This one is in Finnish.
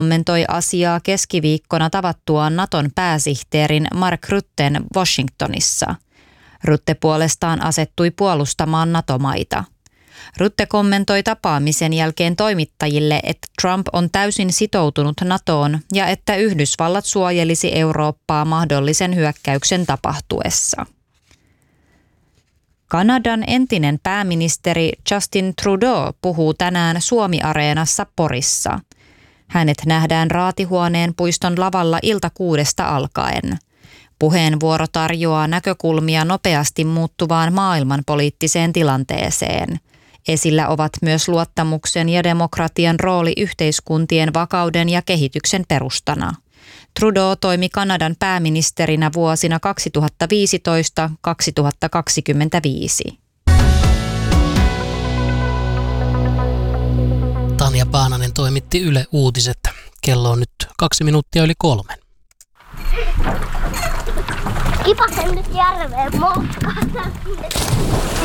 kommentoi asiaa keskiviikkona tavattuaan Naton pääsihteerin Mark Rutten Washingtonissa. Rutte puolestaan asettui puolustamaan NATO-maita. Rutte kommentoi tapaamisen jälkeen toimittajille, että Trump on täysin sitoutunut NATOon ja että Yhdysvallat suojelisi Eurooppaa mahdollisen hyökkäyksen tapahtuessa. Kanadan entinen pääministeri Justin Trudeau puhuu tänään Suomi-areenassa Porissa. Hänet nähdään Raatihuoneen puiston lavalla ilta 6 alkaen. Puheenvuoro tarjoaa näkökulmia nopeasti muuttuvaan maailmanpoliittiseen tilanteeseen. Esillä ovat myös luottamuksen ja demokratian rooli yhteiskuntien vakauden ja kehityksen perustana. Trudeau toimi Kanadan pääministerinä vuosina 2015-2025. Tanja Paananen toimitti Yle Uutiset. Kello on nyt 3:02. Kipasen nyt järveen moukkaan.